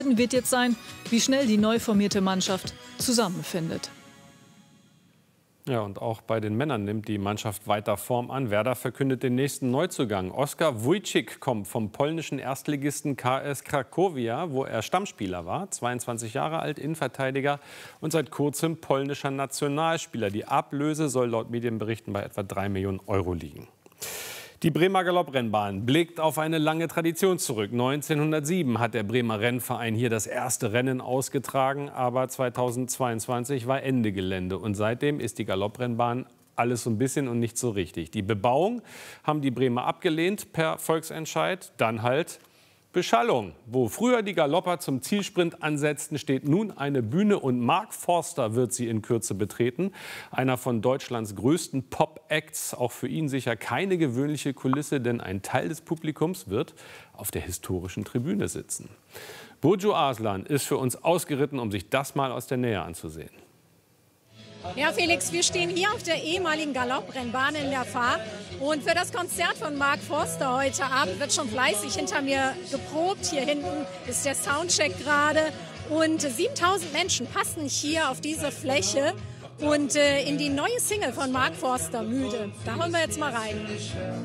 Wird jetzt sein, wie schnell die neu formierte Mannschaft zusammenfindet. Ja, und auch bei den Männern nimmt die Mannschaft weiter Form an. Werder verkündet den nächsten Neuzugang. Oskar Wójcik kommt vom polnischen Erstligisten KS Cracovia, wo er Stammspieler war. 22 Jahre alt, Innenverteidiger und seit kurzem polnischer Nationalspieler. Die Ablöse soll laut Medienberichten bei etwa 3 Millionen Euro liegen. Die Bremer Galopprennbahn blickt auf eine lange Tradition zurück. 1907 hat der Bremer Rennverein hier das erste Rennen ausgetragen, aber 2022 war Ende Gelände. Und seitdem ist die Galopprennbahn alles so ein bisschen und nicht so richtig. Die Bebauung haben die Bremer abgelehnt per Volksentscheid. Dann halt Beschallung. Wo früher die Galopper zum Zielsprint ansetzten, steht nun eine Bühne und Mark Forster wird sie in Kürze betreten. Einer von Deutschlands größten Pop-Acts. Auch für ihn sicher keine gewöhnliche Kulisse, denn ein Teil des Publikums wird auf der historischen Tribüne sitzen. Burcu Arslan ist für uns ausgeritten, um sich das mal aus der Nähe anzusehen. Ja, Felix, wir stehen hier auf der ehemaligen Galopprennbahn in der Fahr. Und für das Konzert von Mark Forster heute Abend wird schon fleißig hinter mir geprobt. Hier hinten ist der Soundcheck gerade. Und 7000 Menschen passen hier auf diese Fläche und in die neue Single von Mark Forster, Müde. Da hören wir jetzt mal rein.